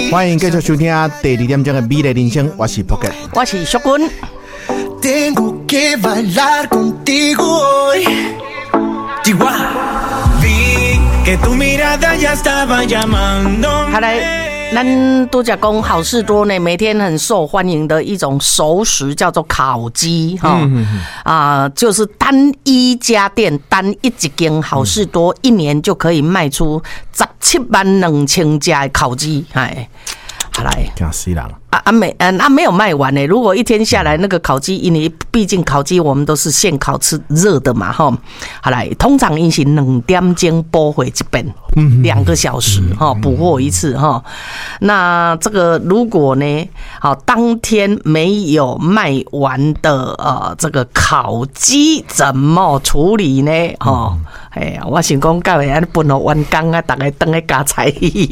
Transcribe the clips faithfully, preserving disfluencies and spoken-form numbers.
欢迎继续收听第二点钟的美丽人生，我是 Pocket， 我是淑君。 Tengo que bailar contigo hoy. Vi que tu mirada ya estaba llamando. 好来，咱都讲讲好事多呢，每天很受欢迎的一种熟食叫做烤鸡哈、嗯啊，就是单一家店、单一一间好事多，嗯、一年就可以卖出十七万两千家的烤鸡，哎。好来， 吓死人啊啊没啊啊没有卖完呢。如果一天下来那个烤鸡，因为毕竟烤鸡我们都是现烤吃热的嘛，哈。好来，通常因是两点钟播回这边，两个小时哈补货一次哈。那这个如果呢，好当天没有卖完的呃这个烤鸡怎么处理呢？哈。哎呀，我想讲，到底安分互员工啊，大家等来加菜。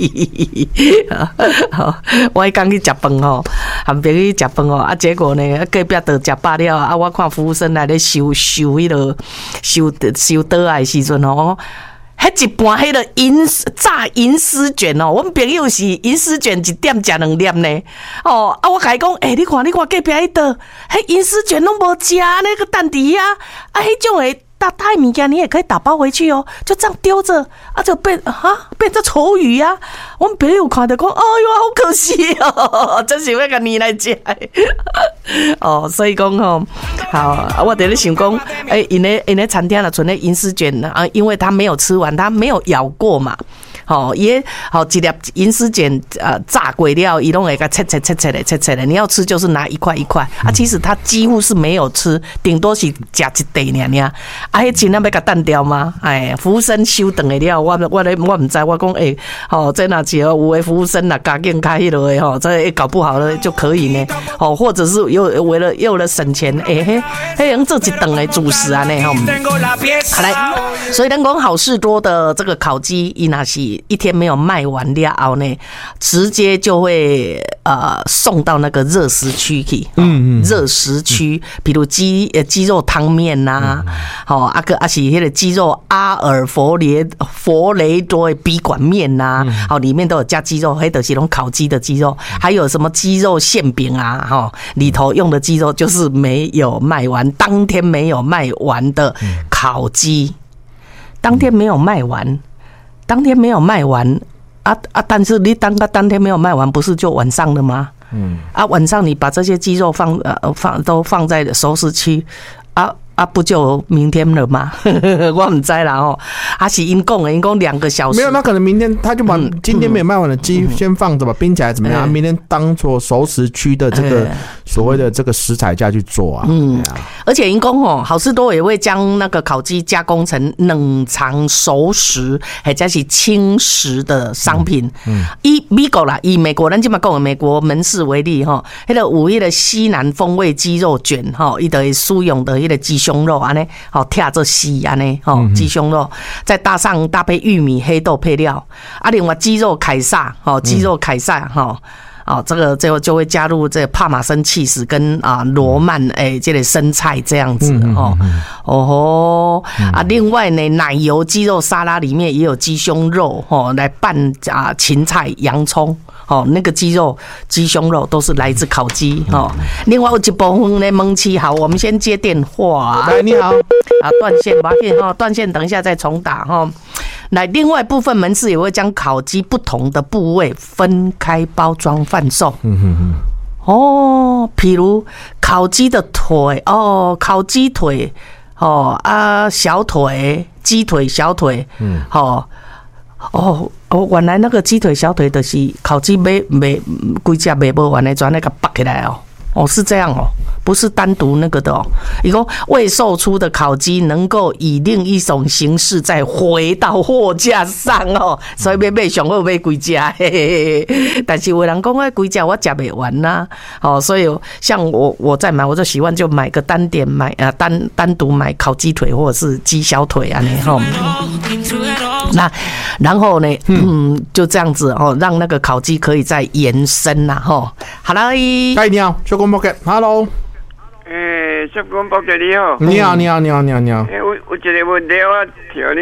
我迄天去食饭吼，含朋友去食饭吼，啊，结果呢，隔壁就食饱了，啊，我看服务生来咧收收迄落收收倒来的时阵吼，迄一盘迄个银炸银丝卷哦，阮朋友是银丝卷一点食两粒呢，哦，啊，我甲伊讲，诶、欸，你看你看隔壁迄道，迄银丝卷拢无食那个蛋底啊，啊，迄种诶。大太物件你也可以打包回去哦，就这样丢着啊，就变哈变成丑语呀、啊。我们朋友看到讲，哎呦，好可惜哦，真是要甲你来食哦，所以讲吼，好，我在咧想讲，哎、欸，因咧因咧餐厅啦，存咧银丝卷啊，因为他没有吃完，他没有咬过嘛。好，也好一粒银丝卷，呃，炸过了，伊拢会个切切切切的切切的。你要吃就是拿一块一块啊，其实他几乎是没有吃，顶多是夹一袋尔尔。啊，迄真啊要甲淡掉吗？哎，服务生收顿的了，我我咧我唔知，我讲诶，吼、欸，这若是有诶服务生啦，加紧开迄落诶吼，这搞不好了就可以呢。哦，或者是又为了又了省钱，诶、欸，迄迄用做一顿的主食啊呢吼。好来，所以咱讲好事多的这个烤鸡，伊若是一天没有卖完了后呢，直接就会呃送到那个热食区去。嗯嗯，热食区，比如鸡呃鸡肉汤面呐，好、嗯。哦，啊个啊是迄个鸡肉阿尔佛雷佛雷多的笔管面呐、啊，好、嗯、里面都有加鸡肉，黑的是那种烤鸡的鸡肉，还有什么鸡肉馅饼啊，哈、哦、里头用的鸡肉就是没有卖完，当天没有卖完的烤鸡，当天没有卖完，当天没有卖完啊啊！但是你当个当天没有卖完，不是就晚上了吗？嗯，啊晚上你把这些鸡肉放呃放都放在熟食区啊。啊，不就明天了吗？我唔知啦哦，还是因讲的，因讲两个小时。 没有，那可能明天他就把今天没有卖完的鸡先放着吧，冰起来怎么样？明天当做熟食区的这个所谓的这个食材价去做啊。嗯， 而且因讲哦，好事多也会将那个烤鸡加工成冷藏熟食，或者是轻食的商品。嗯，以美国啦，以美国咱今嘛讲的美国门市为例哈，迄个有迄个西南风味鸡肉卷哈，伊的使用的迄个鸡胸肉安尼，好贴着丝安尼，吼鸡胸肉，再搭上搭配玉米黑豆配料，啊，另外鸡肉凯撒，吼鸡肉凯撒，吼。哦，这个最后就会加入这帕玛森起司跟啊罗曼诶，这个生菜这样子哦，哦吼啊，另外呢，奶油鸡肉沙拉里面也有鸡胸肉哦，来拌啊芹菜、洋葱哦，那个鸡肉鸡胸肉都是来自烤鸡哦。另外有一部分呢，蒙奇好，我们先接电话。 来，你好啊，断线吧，哈，断线，等一下再重打哈。来，另外部分门市也会将烤鸡不同的部位分开包装贩售。嗯哼哼。哦，譬如烤鸡的腿，哦，烤鸡腿，哦啊，小腿，鸡腿、小腿，嗯，好、哦，哦哦，原来那个鸡腿、小腿的是烤鸡卖卖几只卖不完的，转那个拔起来哦。哦，是这样哦，不是单独那个的哦。一个未售出的烤鸡能够以另一种形式再回到货架上哦，所以要买上好买几只，嘿嘿嘿。但是有人讲，哎，几只我吃不完呐、啊，哦，所以像我我在买，我就喜欢就买个单点买啊，单单独买烤鸡腿或者是鸡小腿啊，那哈。那然后呢，嗯，就这样子哦，让那个烤鸡可以再延伸呐，哈。好了， 哎，你好，小公伯嘅 ，Hello。 诶，小公伯嘅你好。 你好，你好，你好，你好，你好。 诶，我我一个问题，我听恁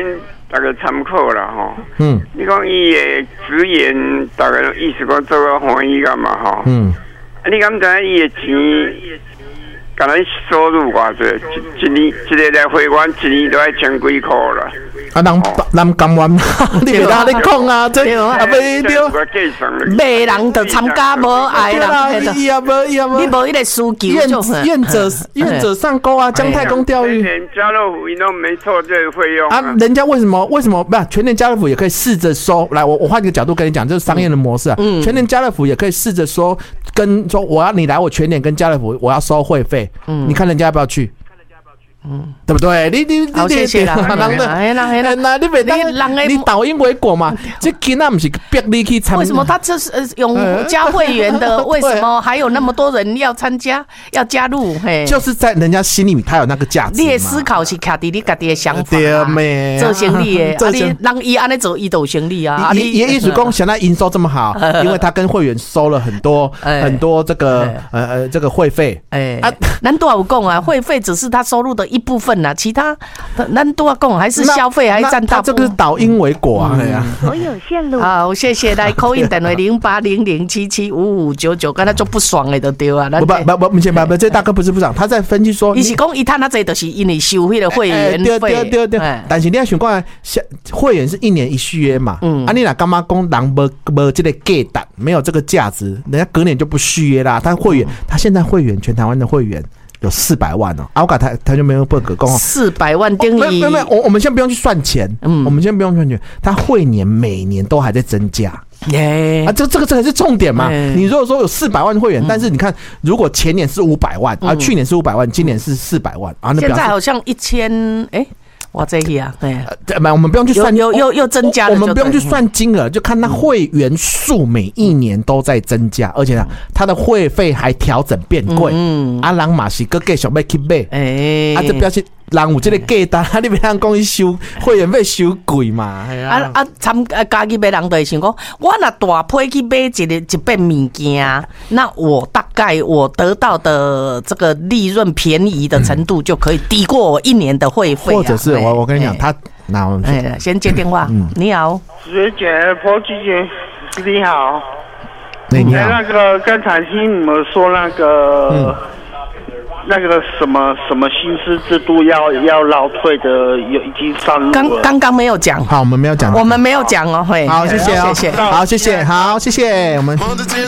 大概参考啦吼。 嗯。 你讲伊的职员，大概意思讲做个欢喜干嘛吼？ 嗯。 啊，你敢知伊的钱？甲咱收入偌济，一一年一个来会员一年都要千几块啦。 啊，人人甘愿，你别当你讲啊，这啊袂对， 卖人就参加无爱人， 伊也无伊也无， 你无迄个需求， 愿愿者愿者上钩啊，姜太公钓鱼。 全年家乐福都没错这个费用啊，人家为什么为什么不是全年家乐福也可以试着收？来，我我换一个角度跟你讲，就是商业的模式啊。全年家乐福也可以试着说，跟说我要你来我全年跟家乐福，我要收会费。嗯，你看人家要不要去？嗯，对不对？你你你好，谢谢啦。 人的，哎那那你别当你导因为果嘛，这囡仔不是逼你去参加？ 为什么他这是用加会员的？为什么还有那么多人要参加要加入？嘿， 就是在人家心里面，他有那个价值。 你的思考是卡伫你家己的想法， 对咩？ 做生意的，啊，你让伊安尼做，伊都有生意啊。 你也意思讲，现在营收这么好，因为他跟会员收了很多很多这个呃呃这个会费。 哎啊，咱多少讲啊？会费只是他收入的一部分啊，其他咱多少讲还是消费还占大部分。 这个导因为果啊，对啊。 我有线路。 好，谢谢来 call in 电话零八零零七七五五九九，刚才就不爽的就对啊。 不不不不，目前不不，这大哥不是不爽，他在分析说， 伊是讲伊赚那这就是因为收迄个会员费。 对对对对。但是你要想看，会员是一年一续约嘛，嗯，啊你若干嘛讲人无无这个价值，没有这个价值，人家隔年就不续约啦。他会员，他现在会员全台湾的会员。有四百万哦，啊，我讲他他就没有不可讲哦， 四百万定义， 没有没有，我我们先不用去算钱，嗯，我们先不用算钱，他会年每年都还在增加，耶、啊，这这个这个是重点嘛？你如果说有四百万会员，嗯、但是你看，如果前年是五百万，啊，去年是五百万，今年是四百万，啊，那现在好像一千，哎。哇，这个啊，对， 我们不用去算， 又又又增加了， 我们不用去算金额，就看那会员数每一年都在增加，而且呢，它的会费还调整变贵，嗯，啊，人嘛是个继续要去买，哎，啊，这表示人有这个价值，你别人讲伊收会员费收贵嘛， 啊啊，参啊家己买人就会想讲，我若大批去买一个一笔物件，那我大概我得到的这个利润便宜的程度就可以抵过我一年的会费、啊， 或者是我我跟你讲，他那我哎，先接电话，嗯，你好， 学姐，婆姐姐，你好， 你好， 那个刚才听你们说那个。嗯那个什么什么薪资制度要要劳退的有已经上路了， 刚刚刚没有讲， 好，我们没有讲， 我们没有讲哦，会， 好，谢谢哦， 谢谢， 好，谢谢，好，谢谢，我们。